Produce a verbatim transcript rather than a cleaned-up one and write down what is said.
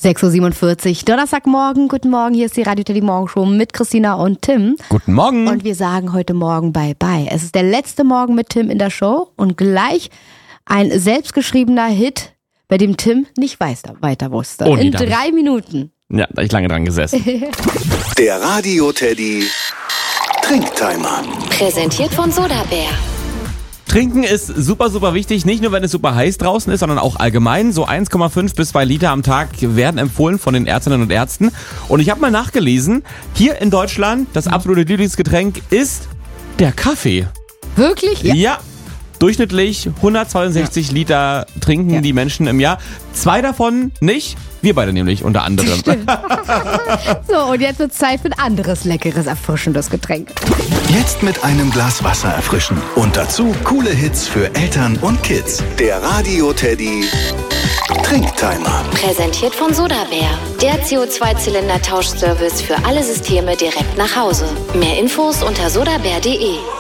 sechs Uhr siebenundvierzig, Donnerstagmorgen. Guten Morgen, hier ist die Radio Teddy Morgenshow mit Christina und Tim. Guten Morgen. Und wir sagen heute Morgen Bye-Bye. Es ist der letzte Morgen mit Tim in der Show und gleich ein selbstgeschriebener Hit, bei dem Tim nicht weiter, weiter wusste. Oh, nee, in darf drei ich. Minuten. Ja, da hab ich lange dran gesessen. Der Radio Teddy Trinktimer. Präsentiert von Sodabär. Trinken ist super, super wichtig. Nicht nur, wenn es super heiß draußen ist, sondern auch allgemein. So eins Komma fünf bis zwei Liter am Tag werden empfohlen von den Ärztinnen und Ärzten. Und ich habe mal nachgelesen, hier in Deutschland, das absolute Lieblingsgetränk ist der Kaffee. Wirklich? Ja. ja. Durchschnittlich hundertzweiundsechzig ja. Liter trinken ja. die Menschen im Jahr. Zwei davon nicht. Wir beide nämlich unter anderem. So, und jetzt wird es Zeit für ein anderes leckeres, erfrischendes Getränk. Jetzt mit einem Glas Wasser erfrischen. Und dazu coole Hits für Eltern und Kids. Der Radio Teddy Trinktimer. Präsentiert von Sodabär. Der C O zwei Zylinder Tauschservice für alle Systeme direkt nach Hause. Mehr Infos unter sodabär punkt de.